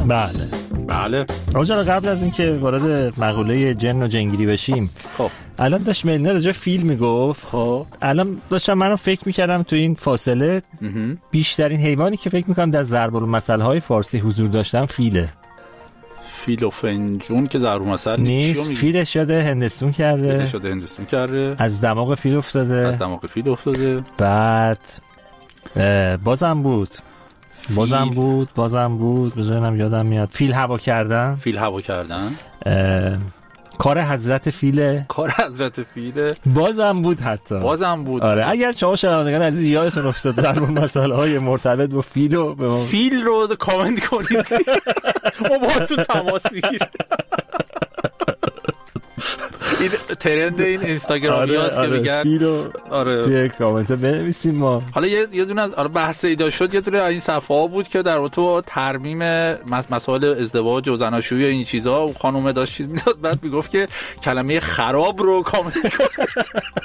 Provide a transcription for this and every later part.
بله. آقا قبل از اینکه وارد مقوله جن و جنگیری بشیم، خب الان داشت مهنه راجع فیل میگفت. خب الان داشتم منو فکر میکردم تو این فاصله بیشترین حیوانی که فکر میکنم در ضرب المثل های فارسی حضور داشتم فیله. فیل و فنجون که ضرب المثل نیست. فیل شده هندستون کرده. از دماغ فیل افتاده. بعد بازم بود بذارم یادم میاد. فیل هوا کردن. کار حضرت فیله. بازم بود. آره اگر شما شنوندگان عزیز یادتون افتاد در اون مسائل های مرتبط با فیل رو کامنت کنید. ما باهاتون تماس میگیریم. این ترند این اینستاگرامی هست که میگن آره توی کامنت بنویسیم. ما حالا یه دونه از بحث ایدا شد، یه دونه از این صفحه ها بود که در رابطه ترمیم مسائل ازدواج و زناشویی و این چیزا و خانومه داشت چیز میداد، بعد میگفت که کلمه خراب رو کامنت کنید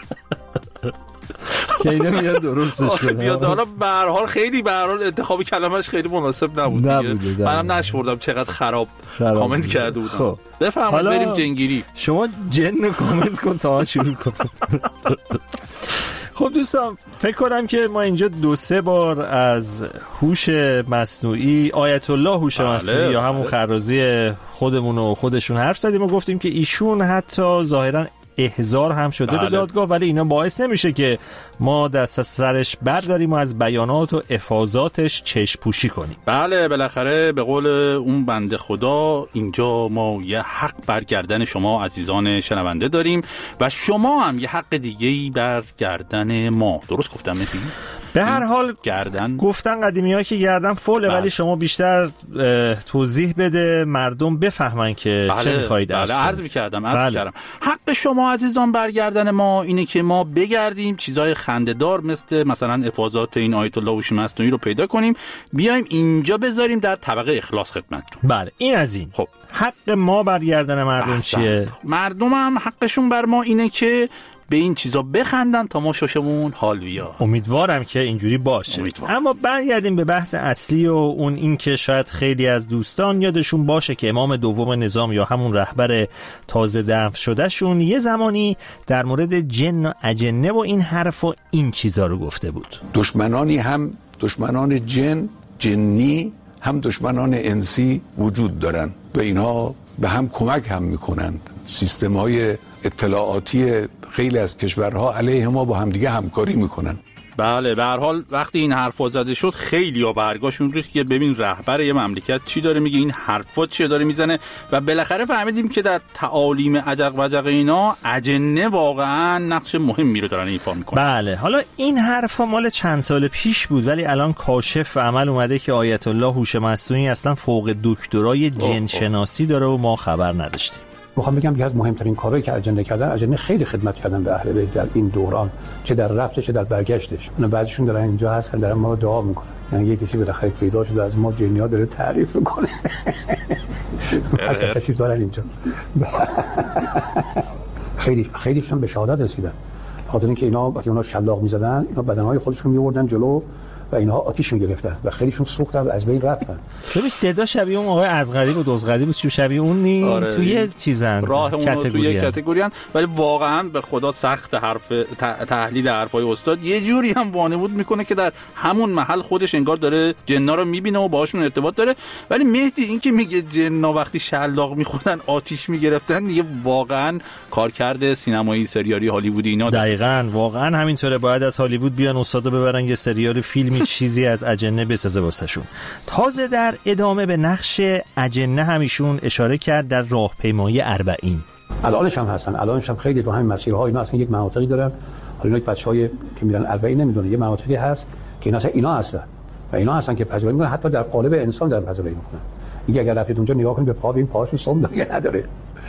که اینا میاد درستش کنه. حالا به هر حال خیلی انتخاب کلمه‌اش خیلی مناسب نبود. منم نشوردم چقدر خراب کامنت کرده بودم. خب بفرمایید بریم جنگیری. شما جن رو کامنت کن تا شروع کن. خب دوستان فکر کنم که ما اینجا 2-3 بار از هوش مصنوعی، آیت الله هوش مصنوعی یا همون خرازی خودمون و خودشون حرف زدیم و گفتیم که ایشون حتی ظاهراً احضار هم شده به دادگاه، ولی اینا باعث نمیشه که ما دست از سرش برداریم و از بیانات و افاضاتش چشم پوشی کنیم. بله بالاخره به قول اون بنده خدا اینجا ما یه حق برگردن شما عزیزان شنونده داریم و شما هم یه حق دیگه‌ای برگردن ما. درست گفتم مهدی؟ به هر حال گردن گفتن قدیمی‌ها که گردن فوله، ولی شما بیشتر توضیح بده مردم بفهمن که چه می‌خواید عرض می‌کردم. حق شما عزیزان برگردن ما اینه که ما بگردیم چیزای خنده‌دار مثلا افاضات این آیت الله هوش مصنوعی رو پیدا کنیم، بیایم اینجا بذاریم در طبقه اخلاص خدمتتون. بله این از این. خب حق ما برگردن مردم چیه؟ مردم هم حقشون بر ما اینه که به این چیزا بخندن تا ما ششمون حال بیا. امیدوارم که اینجوری باشه. اما برگردیم به بحث اصلی و اون این که شاید خیلی از دوستان یادشون باشه که امام دوم نظام یا همون رهبر تازه دفن شده شون یه زمانی در مورد جن و اجنه و این حرف و این چیزا رو گفته بود. دشمنانی هم دشمنان جنی هم دشمنان انسی وجود دارن و اینها به هم کمک هم میکنند. سیستم‌های اطلاعاتی خیلی از کشورها علیه ما با همدیگه همکاری میکنن. بله به هر حال وقتی این حرفا زده شد خیلی‌ها برگاشون ریخت که ببین رهبر یه مملکت چی داره میگه، این حرفا چی داره میزنه و بالاخره فهمیدیم که در تعالیم عجق وجق اینا اجنه واقعا نقش مهمی رو دارن ایفا میکنن. بله حالا این حرفا مال چند سال پیش بود، ولی الان کاشف عمل اومده که آیت الله هوش مصنوعی اصلا فوق دکترای جن شناسی داره و ما خبر نداشتیم. میخوام بگم که از مهمترین کارهایی که اجنه کردن، اجنه خیلی خدمت کردن به اهل بیت در این دوران، چه در رفتش چه در برگشتش. اون بعضیشون دارن اینجا هستن دارن ما رو دعا میکنن، یعنی یه کسی بالاخره پیدا شده از ما جنیا داره تعریف میکنه. اصلا تشریف دارن اینجا. خیلیشون به شهادت رسیدن. خاطر اینکه اینا وقتی اونا شلاق میزدن اینا بدنهای خودشون میوردن جلو و اینها آتیش میگرفتن و خیلیشون سوختن و از بین رفتن. ببین صدا شبیه اون آقای ازغری بود، دوزغری بود، شبیه اون نی. آره توی چیزن راه اون توی کاتگوریان، ولی واقعا به خدا سخت حرف تحلیل حرفای استاد یه جوری هم وانمود میکنه که در همون محل خودش انگار داره جنا رو میبینه و باهاشون ارتباط داره. ولی مهدی این که میگه جنا وقتی شلاق میخوردن آتیش میگرفتن دیگه واقعا کارکرد سینمایی سریالی هالیوودی اینا دقیقاً واقعا همینطوره. باید از هالیوود بیان استادو ببرن یه سریال فیلمی چیزی از اجنه بسازه واسهشون. تازه در ادامه به نقش اجنه همیشون اشاره کرد در راهپیمایی 40. الانش هم هستن، الانش هم خیلی تو همین مسیرها اینا اصلا یک مناطقی دارن. حالا اینا بچهای که میرن 40 نمیدونه یه مناطقی هست که اینا هستن و اینا هستن که پذیرایی میکنن، حتی در قالب انسان در پذیرایی میکنن. دیگه اگر رفتید اونجا نگاه کنید به پا ببین پاهاشون سم دیگه نداره.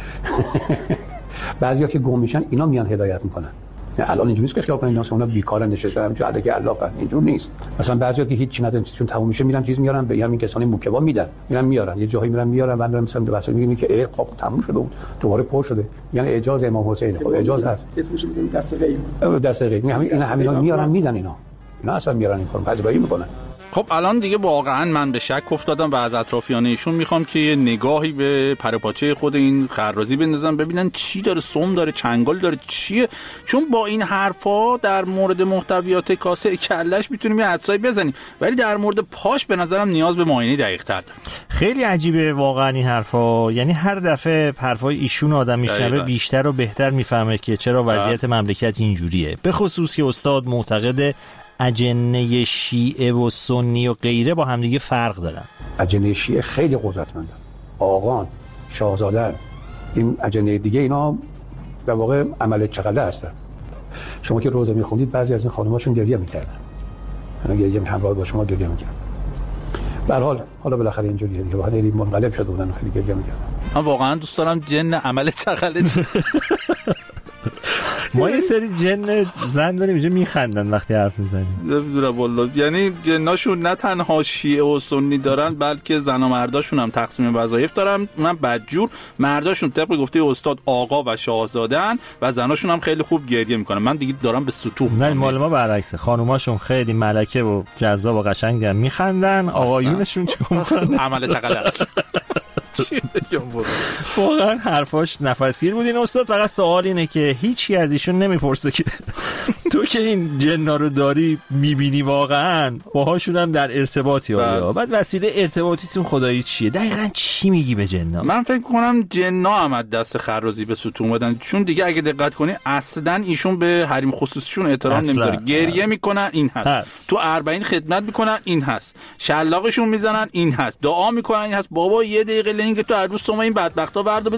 بعضیا که گم میشن اینا میان هدایت میکنن. الان اینجوری نیست که خیال کنید اونا بیکار نشستن چون علاقه الله اینجور نیست. مثلا بعضیا که هیچ ندارن چون تموم میشه میرن چیز میارن به همین کسانی موکبا میدن، میارن یه جایی میارن بعد مثلا به واسه میگن که خب تموم شده بود دوباره پر شده، یعنی اجاز امام حسین. خب اجاز هست اسمش میذاریم دست غیب. دست غیب همینا میارن میدن اینا اصلا میارن این فرم پذیرایی میکنن. خب الان دیگه واقعا من به شک افتادم و از اطرافیان ایشون میخوام که یه نگاهی به پروپاچه خود این خرازی بندازن، ببینن چی داره، سم داره، چنگال داره، چیه. چون با این حرفا در مورد محتویات کاسه کلش میتونیم یه حدسایی بزنیم، ولی در مورد پاش به نظرم نیاز به معاینه دقیق‌تر داره. خیلی عجیبه واقعا این حرفا، یعنی هر دفعه حرفای ایشون آدم میشنوه بیشتر و بهتر میفهمه که چرا وضعیت مملکت اینجوریه. به خصوص که استاد معتقد اجنه شیعه و سنی و غیره با همدیگه فرق دارن. اجنه شیعه خیلی قدرتمندن، آقان، شاهزادن، این اجنه دیگه اینا در واقع عمل چغله هستن. شما که روزه میخوندید بعضی از این خانماشون گریه میکردن، اینا گریه همراه با شما گریه میکردن. به هر حال حالا بالاخره اینجوریه دیگه، بعد این منقلب شده بودن خیلی گریه میکردن. من واقعا دوست دارم جن عمل چغله ما یه سری جن زن داریم اینجا میخندن وقتی حرف میزنیم. نمیدونم والله، یعنی جناشون نه تنها شیعه و سنی دارن بلکه زن و مرداشون هم تقسیم وظایف دارن. من بدجور مرداشون طبق گفته استاد آقا و شاهزادن و زناشون هم خیلی خوب گریه میکنن. من دیگه دارم به سطوح. نه مال ما برعکسه، خانوماشون خیلی ملکه و جذاب و قشنگن میخندن، آقایونشون چیکار میکنن؟ عمل چغله. واقعا حرفاش نفسگیر بود. این استاد فقط سوال اینه که هیچی از ایشون نمیپرسه که تو که این جنا رو داری میبینی واقعا باهاشون هم در ارتباطی ها، بعد وسیله ارتباطیتون خدایی چیه؟ دقیقاً چی میگی به جنا؟ من فکر کنم جنا هم از دست خرازی به ستون اومدن، چون دیگه اگه دقت کنی اصلا ایشون به حریم خصوصیشون احترام نمیذاره. گریه میکنن این هست، تو 40 خدمت میکنن این هست، شلاقشون میزنن این هست، دعا میکنن این هست. بابا یه دقیقه لنگ تو هر روز شما این بدبختا وردا